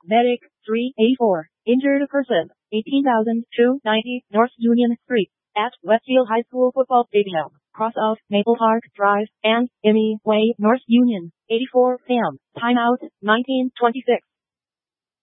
Medic, 384. Injured person, 18,290 North Union Street, at Westfield High School Football Stadium, cross of Maple Park Drive, and Emmy Way, North Union, 84 p.m. Timeout, 1926.